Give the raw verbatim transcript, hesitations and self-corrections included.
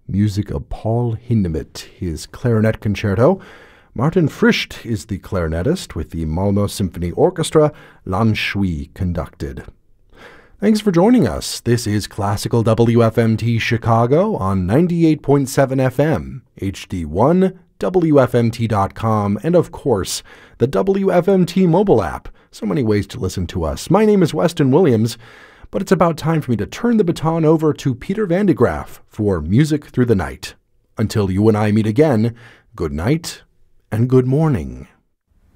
music of Paul Hindemith, his clarinet concerto. Martin Frischt is the clarinetist with the Malmö Symphony Orchestra. Lan Shui conducted. Thanks for joining us. This is Classical W F M T Chicago on ninety-eight point seven F M, H D one, W F M T dot com, and of course, the W F M T mobile app. So many ways to listen to us. My name is Weston Williams, but it's about time for me to turn the baton over to Peter Van de Graaff for Music Through the Night. Until you and I meet again, good night and good morning.